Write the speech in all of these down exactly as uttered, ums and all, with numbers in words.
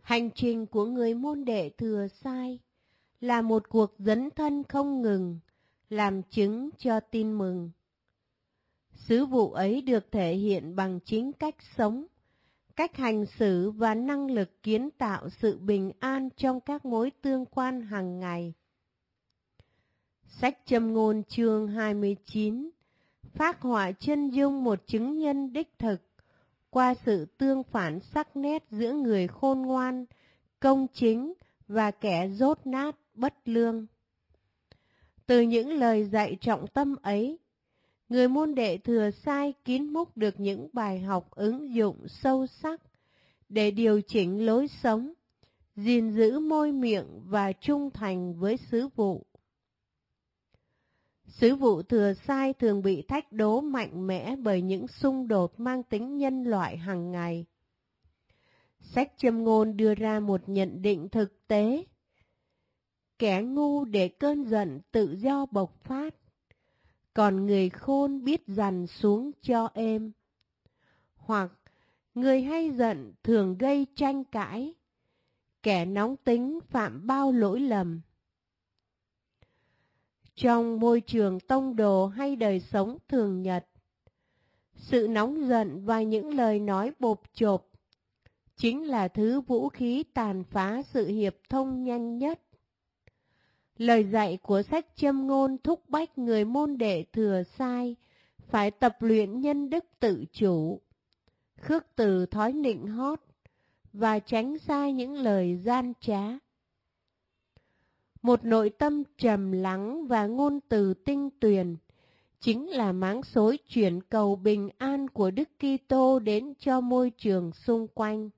Hành trình của người môn đệ Thừa Sai là một cuộc dấn thân không ngừng, làm chứng cho tin mừng. Sứ vụ ấy được thể hiện bằng chính cách sống, cách hành xử và năng lực kiến tạo sự bình an trong các mối tương quan hàng ngày. Sách Châm ngôn chương hai mươi chín phác họa chân dung một chứng nhân đích thực qua sự tương phản sắc nét giữa người khôn ngoan, công chính và kẻ dốt nát, bất lương. Từ những lời dạy trọng tâm ấy, người môn đệ Thừa Sai kín múc được những bài học ứng dụng sâu sắc để điều chỉnh lối sống, gìn giữ môi miệng và trung thành với sứ vụ. Sứ vụ Thừa Sai thường bị thách đố mạnh mẽ bởi những xung đột mang tính nhân loại hàng ngày. Sách Châm ngôn đưa ra một nhận định thực tế. Kẻ ngu để cơn giận tự do bộc phát, còn người khôn biết dằn xuống cho êm. Hoặc người hay giận thường gây tranh cãi, kẻ nóng tính phạm bao lỗi lầm. Trong môi trường tông đồ hay đời sống thường nhật, sự nóng giận và những lời nói bộp chộp chính là thứ vũ khí tàn phá sự hiệp thông nhanh nhất. Lời dạy của sách Châm ngôn thúc bách người môn đệ Thừa Sai phải tập luyện nhân đức tự chủ, khước từ thói nịnh hót và tránh xa những lời gian trá. Một nội tâm trầm lắng và ngôn từ tinh tuyền chính là máng xối chuyển cầu bình an của Đức Kitô đến cho môi trường xung quanh.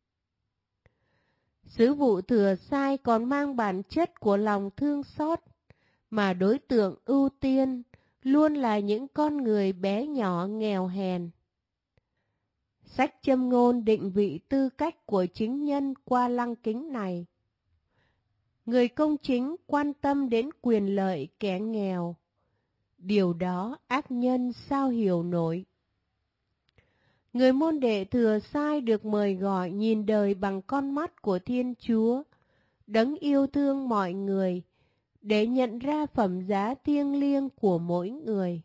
Sứ vụ Thừa Sai còn mang bản chất của lòng thương xót, mà đối tượng ưu tiên luôn là những con người bé nhỏ nghèo hèn. Sách Châm ngôn định vị tư cách của chính nhân qua lăng kính này. Người công chính quan tâm đến quyền lợi kẻ nghèo. Điều đó ác nhân sao hiểu nổi. Người môn đệ Thừa Sai được mời gọi nhìn đời bằng con mắt của Thiên Chúa, đấng yêu thương mọi người, để nhận ra phẩm giá thiêng liêng của mỗi người.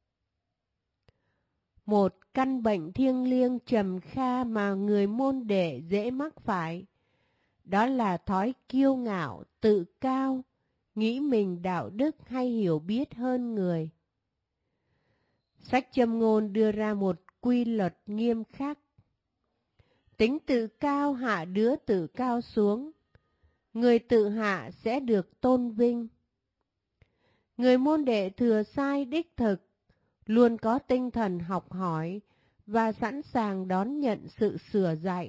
Một căn bệnh thiêng liêng trầm kha mà người môn đệ dễ mắc phải, đó là thói kiêu ngạo, tự cao, nghĩ mình đạo đức hay hiểu biết hơn người. Sách Châm ngôn đưa ra một quy luật nghiêm khắc. Tính tự cao hạ đứa tự cao xuống, người tự hạ sẽ được tôn vinh. Người môn đệ Thừa Sai đích thực luôn có tinh thần học hỏi và sẵn sàng đón nhận sự sửa dạy.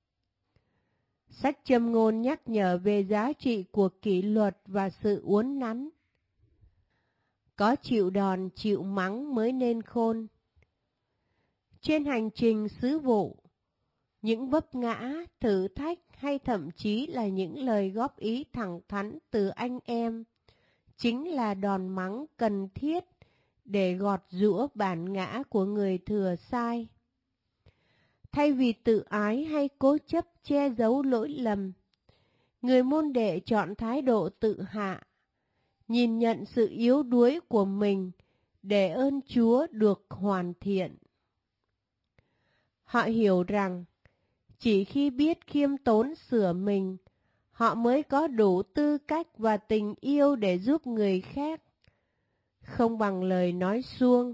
Sách Châm ngôn nhắc nhở về giá trị của kỷ luật và sự uốn nắn. Có chịu đòn chịu mắng mới nên khôn. Trên hành trình sứ vụ, những vấp ngã, thử thách hay thậm chí là những lời góp ý thẳng thắn từ anh em chính là đòn mắng cần thiết để gọt giũa bản ngã của người Thừa Sai. Thay vì tự ái hay cố chấp che giấu lỗi lầm, người môn đệ chọn thái độ tự hạ, nhìn nhận sự yếu đuối của mình để ơn Chúa được hoàn thiện. Họ hiểu rằng, chỉ khi biết khiêm tốn sửa mình, họ mới có đủ tư cách và tình yêu để giúp người khác. Không bằng lời nói suông,